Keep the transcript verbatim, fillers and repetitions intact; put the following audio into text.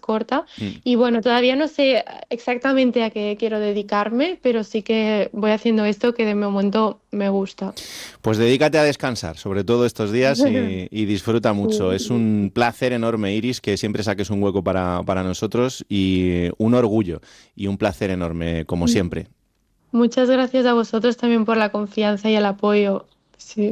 corta. Mm. Y bueno, todavía no sé exactamente a qué quiero dedicarme, pero sí que voy haciendo esto que de momento me gusta. Pues dedícate a descansar, sobre todo estos días, y, y disfruta mucho. Sí. Es un placer enorme, Iris, que siempre saques un hueco para, para nosotros y un orgullo y un placer enorme, como siempre. Muchas gracias a vosotros también por la confianza y el apoyo. Sí.